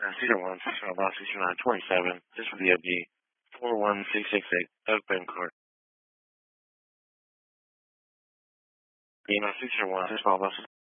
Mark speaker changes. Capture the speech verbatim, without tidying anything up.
Speaker 1: Uh, Cedar one, six five Boss, sixty-nine twenty-seven, this would be O B four one six six eight, Oak Bend Court. Email six zero one, six five Boss.